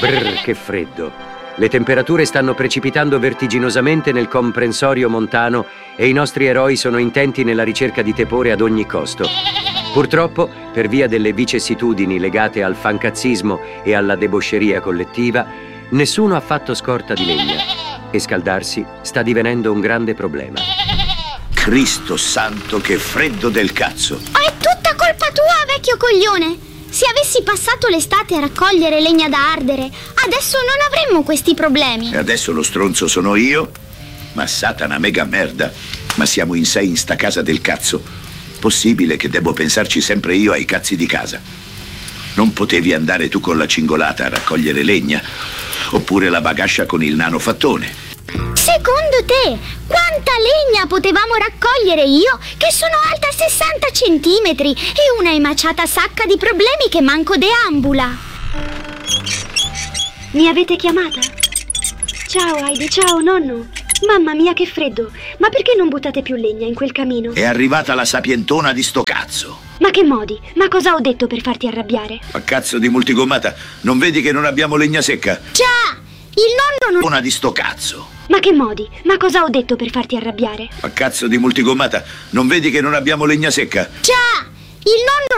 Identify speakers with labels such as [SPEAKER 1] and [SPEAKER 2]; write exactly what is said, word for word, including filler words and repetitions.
[SPEAKER 1] Brrr, che freddo. Le temperature stanno precipitando vertiginosamente nel comprensorio montano e i nostri eroi sono intenti nella ricerca di tepore ad ogni costo. Purtroppo, per via delle vicissitudini legate al fancazzismo e alla debosceria collettiva, nessuno ha fatto scorta di legna e scaldarsi sta divenendo un grande problema.
[SPEAKER 2] Cristo santo, che freddo del cazzo!
[SPEAKER 3] È tutta colpa tua, vecchio coglione! Se avessi passato l'estate a raccogliere legna da ardere, adesso non avremmo questi problemi.
[SPEAKER 2] E adesso lo stronzo sono io? Ma satana mega merda! Ma siamo in sei in sta casa del cazzo. Possibile che devo pensarci sempre io ai cazzi di casa? Non potevi andare tu con la cingolata a raccogliere legna? Oppure la bagascia con il nano fattone?
[SPEAKER 3] Secondo te, quanta legna potevamo raccogliere io, che sono alta sessanta centimetri e una emaciata sacca di problemi che manco deambula?
[SPEAKER 4] Mi avete chiamata? Ciao Heidi, ciao nonno. Mamma mia, che freddo. Ma perché non buttate più legna in quel camino?
[SPEAKER 2] È arrivata la sapientona di sto cazzo.
[SPEAKER 4] Ma che modi? Ma cosa ho detto per farti arrabbiare?
[SPEAKER 2] Ma cazzo di multigommata, non vedi che non abbiamo legna secca?
[SPEAKER 3] Già, il nonno non...
[SPEAKER 2] Una di sto cazzo.
[SPEAKER 4] Ma che modi? Ma cosa ho detto per farti arrabbiare?
[SPEAKER 2] Ma cazzo di multigommata, non vedi che non abbiamo legna secca?
[SPEAKER 3] Già, il nonno